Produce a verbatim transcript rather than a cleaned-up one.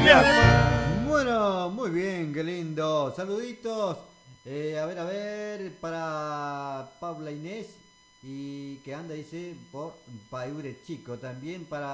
Bueno, muy bien, qué lindo. Saluditos. Eh, a ver, a ver, para Paula Inés y que anda, dice, por Paiure Chico. También para